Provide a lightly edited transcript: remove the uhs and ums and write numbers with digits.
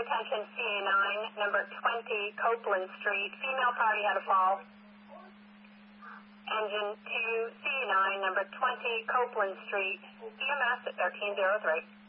attention CA9, number 20, Copeland Street. Female party had a fall. Engine 2, CA9, number 20, Copeland Street. EMS at 1303.